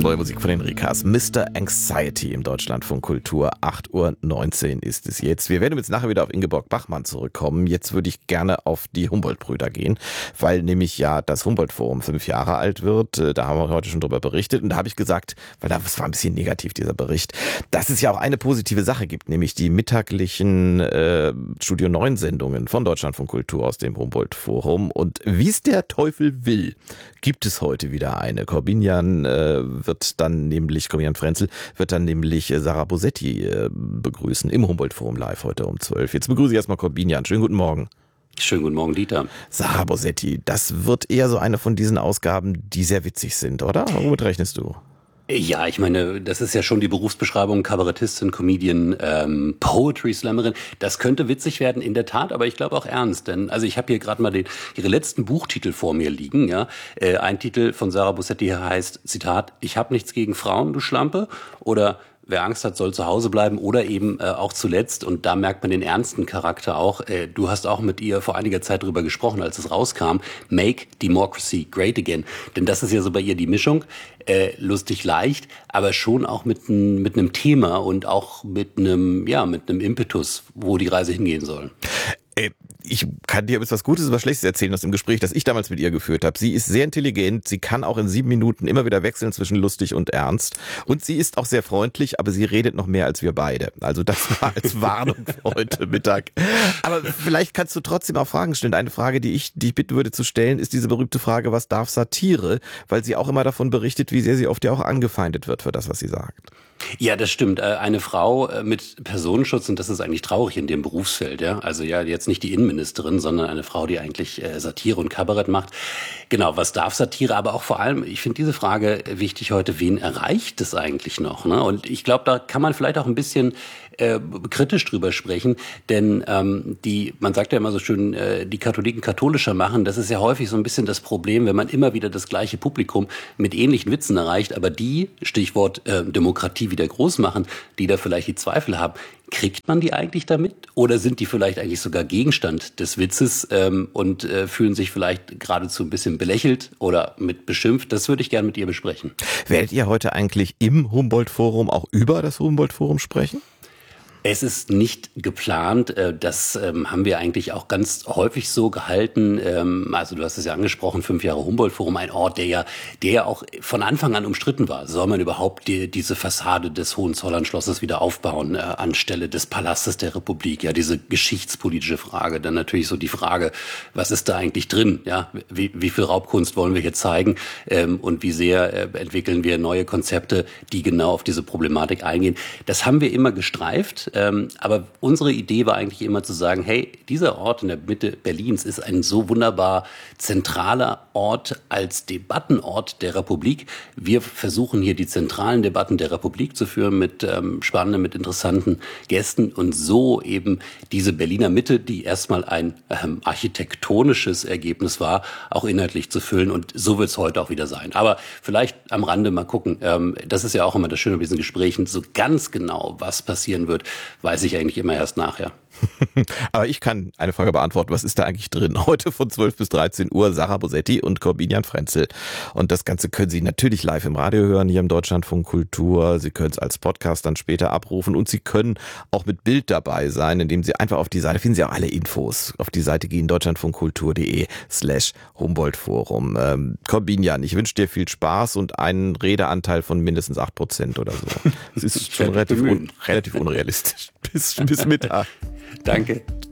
Neue Musik von den Rikas. Mr. Anxiety im Deutschlandfunk Kultur. 8:19 Uhr ist es jetzt. Wir werden jetzt nachher wieder auf Ingeborg Bachmann zurückkommen. Jetzt würde ich gerne auf die Humboldt-Brüder gehen, weil nämlich ja das Humboldt-Forum 5 Jahre alt wird. Da haben wir heute schon drüber berichtet. Und da habe ich gesagt, weil das war ein bisschen negativ, dieser Bericht, dass es ja auch eine positive Sache gibt, nämlich die mittaglichen Studio 9 Sendungen von Deutschlandfunk Kultur aus dem Humboldt-Forum. Und wie es der Teufel will, gibt es heute wieder eine. Corbinian Frenzel wird dann nämlich Sarah Bosetti begrüßen im Humboldt-Forum live heute um 12 Uhr. Jetzt begrüße ich erstmal Corbinian. Schönen guten Morgen. Schönen guten Morgen, Dieter. Sarah Bosetti, das wird eher so eine von diesen Ausgaben, die sehr witzig sind, oder? Womit rechnest du? Ja, ich meine, das ist ja schon die Berufsbeschreibung, Kabarettistin, Comedian, Poetry Slammerin. Das könnte witzig werden, in der Tat, aber ich glaube auch ernst. Denn also ich habe hier gerade mal ihre letzten Buchtitel vor mir liegen. Ja, ein Titel von Sarah Bosetti heißt, Zitat, ich habe nichts gegen Frauen, du Schlampe. Oder wer Angst hat, soll zu Hause bleiben. Oder eben auch zuletzt, und da merkt man den ernsten Charakter auch, du hast auch mit ihr vor einiger Zeit drüber gesprochen, als es rauskam, Make Democracy Great Again. Denn das ist ja so bei ihr die Mischung, lustig leicht, aber schon auch mit einem Thema und auch mit einem Impetus, wo die Reise hingehen soll. Ich kann dir etwas Gutes oder Schlechtes erzählen aus dem Gespräch, das ich damals mit ihr geführt habe. Sie ist sehr intelligent, sie kann auch in 7 Minuten immer wieder wechseln zwischen lustig und ernst. Und sie ist auch sehr freundlich, aber sie redet noch mehr als wir beide. Also das war als Warnung für heute Mittag. Aber vielleicht kannst du trotzdem auch Fragen stellen. Eine Frage, die ich bitten würde zu stellen, ist diese berühmte Frage, was darf Satire? Weil sie auch immer davon berichtet, wie sehr sie oft ja auch angefeindet wird für das, was sie sagt. Ja, das stimmt. Eine Frau mit Personenschutz, und das ist eigentlich traurig in dem Berufsfeld, ja. Also ja, jetzt nicht die Innenministerin, sondern eine Frau, die eigentlich Satire und Kabarett macht. Genau, was darf Satire? Aber auch vor allem, ich finde diese Frage wichtig heute, wen erreicht es eigentlich noch? Ne? Und ich glaube, da kann man vielleicht auch ein bisschen kritisch drüber sprechen, denn man sagt ja immer so schön, die Katholiken katholischer machen, das ist ja häufig so ein bisschen das Problem, wenn man immer wieder das gleiche Publikum mit ähnlichen Witzen erreicht, aber die, Stichwort Demokratie wieder groß machen, die da vielleicht die Zweifel haben, kriegt man die eigentlich damit? Oder sind die vielleicht eigentlich sogar Gegenstand des Witzes und fühlen sich vielleicht geradezu ein bisschen belächelt oder mit beschimpft? Das würde ich gerne mit ihr besprechen. Werdet ihr heute eigentlich im Humboldt-Forum auch über das Humboldt-Forum sprechen? Es ist nicht geplant, das haben wir eigentlich auch ganz häufig so gehalten. Also du hast es ja angesprochen, 5 Jahre Humboldt-Forum, ein Ort, der ja auch von Anfang an umstritten war. Soll man überhaupt diese Fassade des Hohenzollern-Schlosses wieder aufbauen, anstelle des Palastes der Republik? Ja, diese geschichtspolitische Frage. Dann natürlich so die Frage, was ist da eigentlich drin? Ja, wie viel Raubkunst wollen wir hier zeigen? Und wie sehr entwickeln wir neue Konzepte, die genau auf diese Problematik eingehen? Das haben wir immer gestreift. Aber unsere Idee war eigentlich immer zu sagen, hey, dieser Ort in der Mitte Berlins ist ein so wunderbar zentraler Ort als Debattenort der Republik. Wir versuchen hier die zentralen Debatten der Republik zu führen mit spannenden, mit interessanten Gästen und so eben diese Berliner Mitte, die erstmal ein architektonisches Ergebnis war, auch inhaltlich zu füllen. Und so wird es heute auch wieder sein. Aber vielleicht am Rande mal gucken. Das ist ja auch immer das Schöne bei diesen Gesprächen. So ganz genau, was passieren wird, weiß ich eigentlich immer erst nachher. Aber ich kann eine Frage beantworten. Was ist da eigentlich drin? Heute von 12 bis 13 Uhr Sarah Bosetti und Corbinian Frenzel. Und das Ganze können Sie natürlich live im Radio hören, hier im Deutschlandfunk Kultur. Sie können es als Podcast dann später abrufen und Sie können auch mit Bild dabei sein, indem Sie einfach auf die Seite, finden Sie auch alle Infos, auf die Seite gehen, deutschlandfunkkultur.de/Humboldt-Forum. Corbinian, ich wünsche dir viel Spaß und einen Redeanteil von mindestens 8% oder so. Das ist schon relativ unrealistisch. Bis Mittag. Danke.